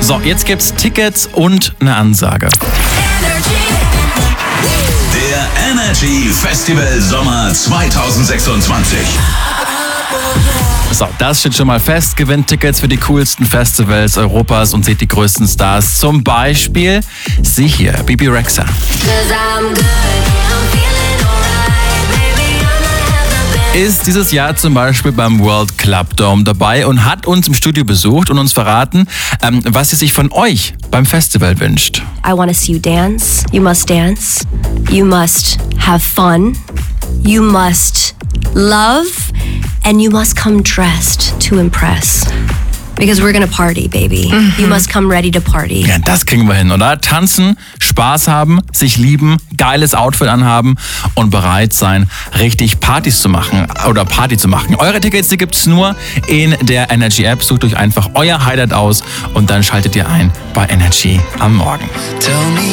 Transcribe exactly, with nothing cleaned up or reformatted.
So, jetzt gibt's Tickets und eine Ansage. Der Energy Festival Sommer zwanzig sechsundzwanzig. So, das steht schon mal fest. Gewinnt Tickets für die coolsten Festivals Europas und seht die größten Stars. Zum Beispiel sie hier, Bebe Rexha. Ist dieses Jahr zum Beispiel beim World Club Dome dabei und hat uns im Studio besucht und uns verraten, ähm, was sie sich von euch beim Festival wünscht. I want to see you dance. You must dance. You must have fun. You must love. And you must come dressed to impress. Because we're gonna party, baby. Mhm. You must come ready to party. Ja, das kriegen wir hin, oder? Tanzen, Spaß haben, sich lieben, geiles Outfit anhaben und bereit sein, richtig Partys zu machen oder Party zu machen. Eure Tickets, die gibt's nur in der Energy App. Sucht euch einfach euer Highlight aus und dann schaltet ihr ein bei Energy am Morgen.